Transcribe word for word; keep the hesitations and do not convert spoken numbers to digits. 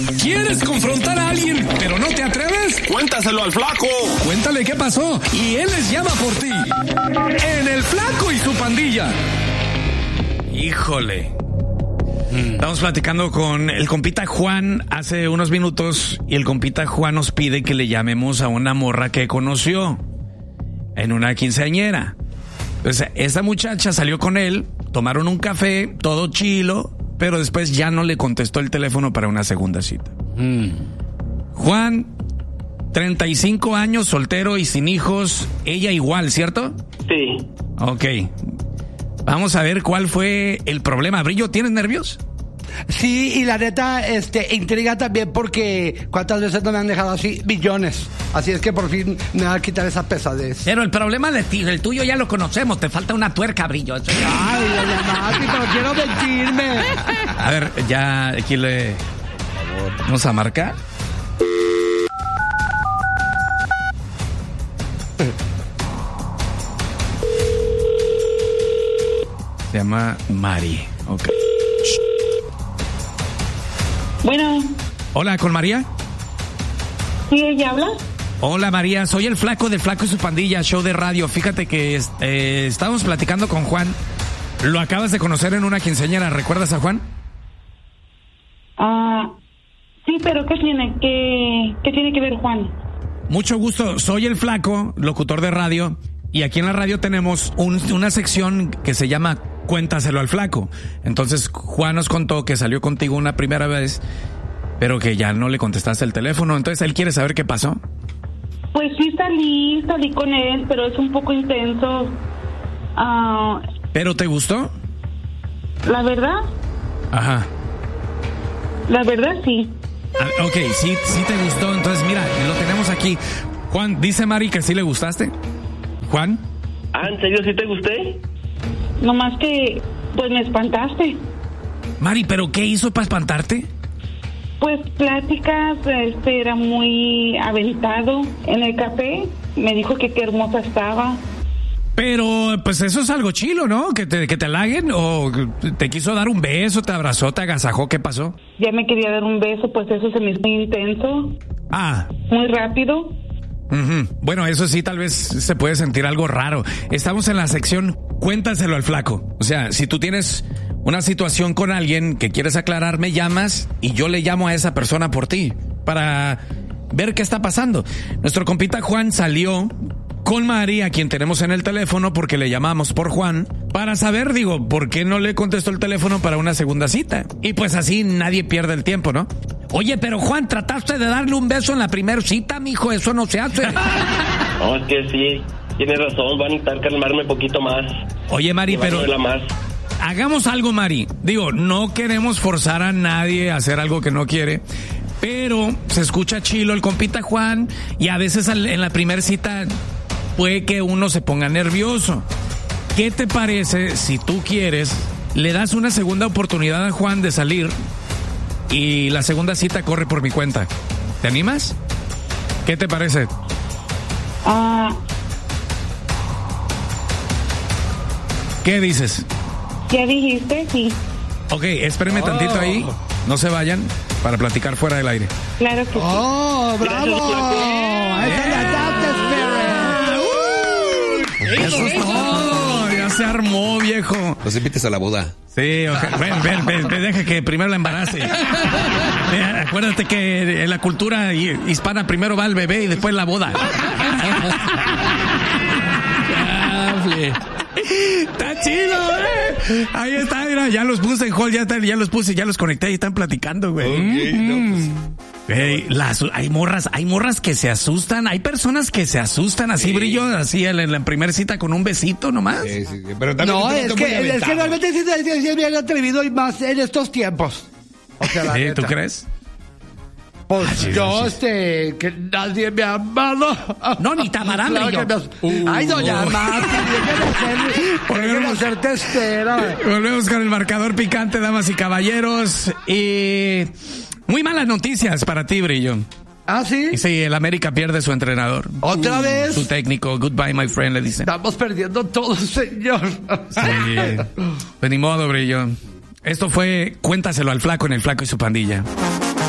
¿Quieres confrontar a alguien, pero no te atreves? Cuéntaselo al Flaco. Cuéntale qué pasó y él les llama por ti. En El Flaco y su Pandilla. Híjole. Estamos platicando con el compita Juan hace unos minutos y el compita Juan nos pide que le llamemos a una morra que conoció en una quinceañera. Entonces, esta muchacha salió con él, tomaron un café, todo chilo, pero después ya no le contestó el teléfono para una segunda cita. Mm. Juan, treinta y cinco años, soltero y sin hijos, ella igual, ¿cierto? Sí. Ok. Vamos a ver cuál fue el problema. Brillo, ¿tienes nervios? Sí, y la neta, este, intriga también porque cuántas veces no me han dejado así, millones. Así es que por fin me va a quitar esa pesadez. Pero el problema de ti, el tuyo ya lo conocemos, te falta una tuerca, Brillo. Ay, doña Mati, pero quiero mentirme. A ver, ya aquí le vamos a marcar. Se llama Mari. Ok. Bueno. Hola, ¿con María? Sí, ella habla. Hola, María, soy el Flaco del Flaco y su Pandilla, show de radio. Fíjate que eh, estábamos platicando con Juan. Lo acabas de conocer en una quinceañera, ¿recuerdas a Juan? Ah, uh, sí, pero ¿qué tiene? ¿Qué, ¿Qué tiene que ver Juan? Mucho gusto, soy el Flaco, locutor de radio. Y aquí en la radio tenemos un, una sección que se llama Cuéntaselo al Flaco. Entonces Juan nos contó que salió contigo una primera vez, pero que ya no le contestaste el teléfono. Entonces él quiere saber qué pasó. Pues sí salí, salí con él, pero es un poco intenso. Uh, ¿Pero te gustó? La verdad. Ajá. La verdad sí. Ah, ok, sí, sí te gustó. Entonces mira, lo tenemos aquí. Juan, dice Mari que sí le gustaste. Juan. Ah, ¿en serio sí te gusté? No más que, pues me espantaste. Mari, ¿pero qué hizo para espantarte? Pues pláticas, este, era muy aventado en el café. Me dijo que qué hermosa estaba. Pero, pues eso es algo chilo, ¿no? Que te, que te halaguen, o te quiso dar un beso, te abrazó, te agasajó, ¿qué pasó? Ya me quería dar un beso, pues eso se me hizo muy intenso. Ah. Muy rápido. Uh-huh. Bueno, eso sí, tal vez se puede sentir algo raro. Estamos en la sección Cuéntaselo al Flaco. O sea, si tú tienes una situación con alguien que quieres aclarar, me llamas y yo le llamo a esa persona por ti para ver qué está pasando. Nuestro compita Juan salió con Mari, a quien tenemos en el teléfono porque le llamamos por Juan, para saber, digo, por qué no le contestó el teléfono para una segunda cita. Y pues así nadie pierde el tiempo, ¿no? Oye, pero Juan, trataste de darle un beso en la primera cita, mijo, eso no se hace. No, es que sí, tienes razón, va a necesitar calmarme un poquito más. Oye, Mari, pero más. hagamos algo, Mari. Digo, no queremos forzar a nadie a hacer algo que no quiere, pero se escucha chilo el compita Juan y a veces en la primera cita puede que uno se ponga nervioso. ¿Qué te parece si tú quieres, le das una segunda oportunidad a Juan de salir y la segunda cita corre por mi cuenta? ¿Te animas? ¿Qué te parece? Ah. Uh, ¿Qué dices? ¿Qué dijiste? Sí. Ok, espérenme oh. tantito ahí. No se vayan para platicar fuera del aire. Claro que sí. ¡Oh, bravo! ¡Esa es la Eso es todo. Ya se armó, viejo. Los invites a la boda. Sí, okay. ven, ven, ven, ven, deja que primero la embarace. Mira, acuérdate que en la cultura hispana primero va el bebé y después la boda. Está chido, eh. Ahí está, mira, ya los puse en hold, ya, ya los puse, ya los conecté y están platicando, güey. Okay, mm. no, pues. Hey, las, hay morras, hay morras que se asustan, hay personas que se asustan así, sí. Brillo, así en la, en la primera cita con un besito nomás. Sí, sí, pero también no, es que, es que realmente sí es bien atrevido y más en estos tiempos. O sea, la ¿Sí? neta. ¿Tú crees? Pues ah, sí, yo, sí. este, que nadie me ha amado. No, ni te amarán, claro Brillo. Uh, Ay, doña uh. Mati, déjenme hacer testera. Volvemos con el marcador picante, damas y caballeros. Y muy malas noticias para ti, Brillo. ¿Ah, sí? Sí, el América pierde su entrenador. ¿Otra uh, vez? Su técnico, goodbye, my friend, le dicen. Estamos perdiendo todo, señor. Sí. Pues ni modo, Brillo. Esto fue Cuéntaselo al Flaco en El Flaco y su Pandilla.